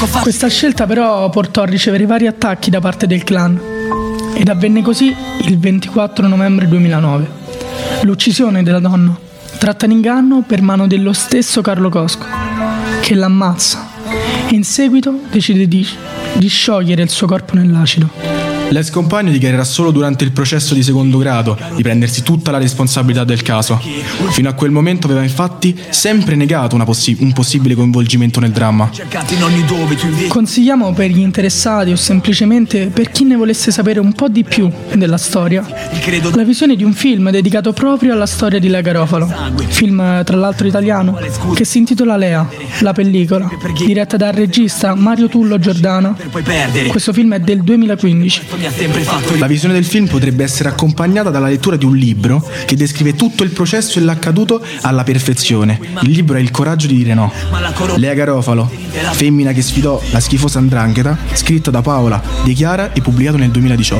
Questa scelta però portò a ricevere vari attacchi da parte del clan ed avvenne così il 24 novembre 2009. L'uccisione della donna, tratta in inganno per mano dello stesso Carlo Cosco, che l'ammazza e in seguito decide di sciogliere il suo corpo nell'acido. L'ex compagno dichiarerà solo durante il processo di secondo grado di prendersi tutta la responsabilità del caso. Fino a quel momento aveva infatti sempre negato un possibile coinvolgimento nel dramma. Consigliamo per gli interessati o semplicemente per chi ne volesse sapere un po' di più della storia la visione di un film dedicato proprio alla storia di Lea Garofalo, film tra l'altro italiano che si intitola Lea, la pellicola, diretta dal regista Mario Tullo Giordano. Questo film è del 2015. La visione del film potrebbe essere accompagnata dalla lettura di un libro che descrive tutto il processo e l'accaduto alla perfezione. Il libro è Il coraggio di dire no. Lea Garofalo, femmina che sfidò la schifosa 'ndrangheta, scritto da Paola De Chiara e pubblicato nel 2018.